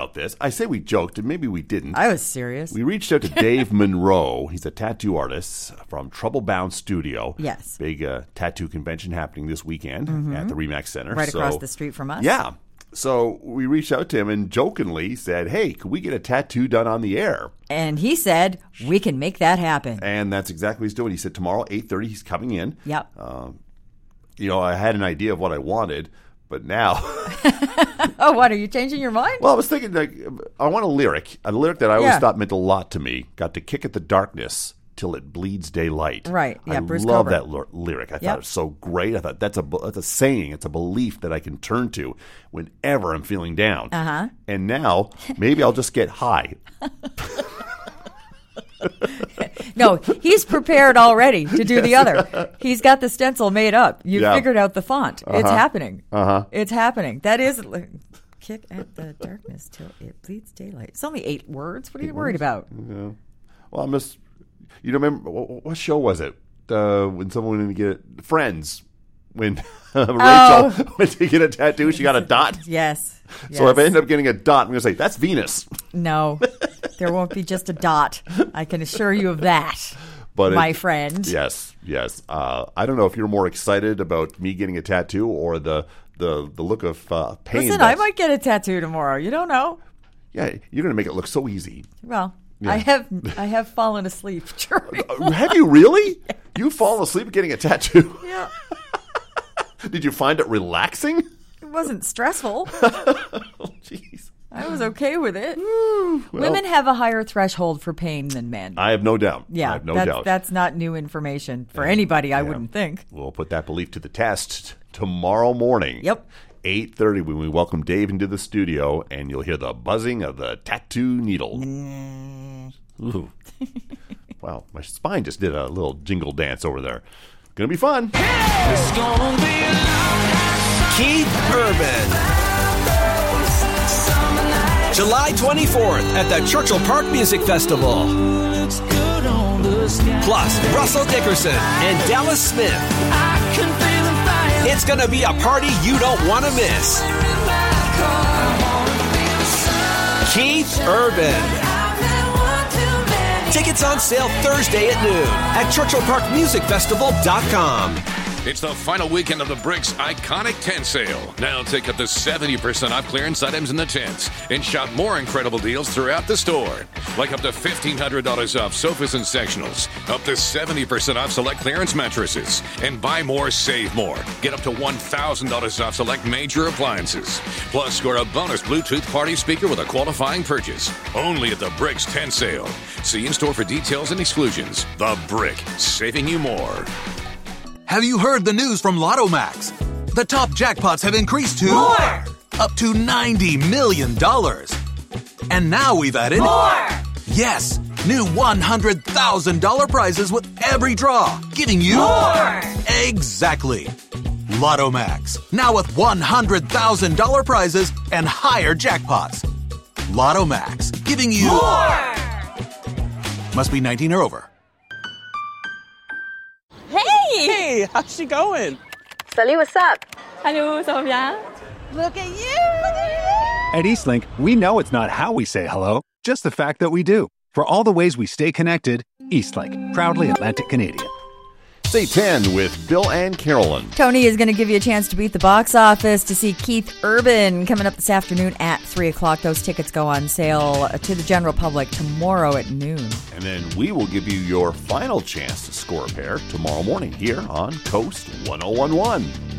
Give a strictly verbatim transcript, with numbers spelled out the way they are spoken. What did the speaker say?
about this. I say we joked, and maybe we didn't. I was serious. We reached out to Dave Monroe. He's a tattoo artist from Troublebound Studio. Yes. Big uh, tattoo convention happening this weekend mm-hmm. at the Remax Center. Right so, across the street from us. Yeah. So we reached out to him and jokingly said, hey, could we get a tattoo done on the air? And he said, we can make that happen. And that's exactly what he's doing. He said tomorrow, eight thirty, he's coming in. Yep. Uh, you know, I had an idea of what I wanted, but now... Oh, what? Are you changing your mind? Well, I was thinking, like, I want a lyric. A lyric that I always Yeah. thought meant a lot to me. Got to kick at the darkness till it bleeds daylight. Right. Yeah, I Bruce love Cockburn. that l- lyric. I thought Yep. it was so great. I thought that's a, that's a saying. It's a belief that I can turn to whenever I'm feeling down. Uh-huh. And now, maybe I'll just get high. No, he's prepared already to do the other. He's got the stencil made up. You've Yeah. figured out the font. It's happening. Uh-huh. It's happening. That is... Kick at the darkness till it bleeds daylight. It's only eight words. What are you worried about? Yeah. Well, I'm just... You don't remember... What, what show was it? Uh, when someone went to get... Friends. When Rachel Oh. went to get a tattoo, she got a dot. Yes. So yes. if I end up getting a dot, I'm going to say, that's Venus. No, there won't be just a dot. I can assure you of that, But my it- friend. Yes, yes. Uh, I don't know if you're more excited about me getting a tattoo or the the, the look of uh, pain. Listen, I that's- might get a tattoo tomorrow. You don't know. Yeah, you're going to make it look so easy. Well, Yeah. I have I have fallen asleep during. Uh, Have you really? You've fallen asleep getting a tattoo? Yeah, Did you find it relaxing? it wasn't stressful. Oh, jeez. I was okay with it. Well, Women have a higher threshold for pain than men. I have no doubt. yeah, I have no that's, doubt. that's not new information for anybody, I Yeah. wouldn't think. We'll put that belief to the test tomorrow morning. Yep. eight thirty when we welcome Dave into the studio, and you'll hear the buzzing of the tattoo needle. Ooh. Wow, my spine just did a little jingle dance over there. Gonna be fun. Keith Urban. July twenty-fourth at the Churchill Park Music Festival. Plus, Russell Dickerson and Dallas Smith. It's gonna be a party you don't want to miss. Keith Urban. Tickets on sale Thursday at noon at Churchill Park Music Festival dot com. It's the final weekend of the Bricks Iconic Tent Sale. Now take up to seventy percent off clearance items in the tents and shop more incredible deals throughout the store. Like up to fifteen hundred dollars off sofas and sectionals, up to seventy percent off select clearance mattresses, and buy more, save more. Get up to one thousand dollars off select major appliances. Plus, score a bonus Bluetooth party speaker with a qualifying purchase. Only at the Bricks Tent Sale. See in-store for details and exclusions. The Brick, saving you more. Have you heard the news from Lotto Max? The top jackpots have increased to More! up to ninety million dollars. And now we've added More! Yes, new one hundred thousand dollars prizes with every draw, giving you More! Exactly. Lotto Max, now with one hundred thousand dollars prizes and higher jackpots. Lotto Max, giving you More! Must be nineteen or over. Hey! Hey, how's she going? Salut, what's up? Hello, ça va bien? Look at you! Look at you! At Eastlink, we know it's not how we say hello, just the fact that we do. For all the ways we stay connected, Eastlink, proudly Atlantic Canadian. Say ten with Bill and Carolyn. Tony is going to give you a chance to beat the box office to see Keith Urban coming up this afternoon at three o'clock. Those tickets go on sale to the general public tomorrow at noon. And then we will give you your final chance to score a pair tomorrow morning here on Coast one oh one one.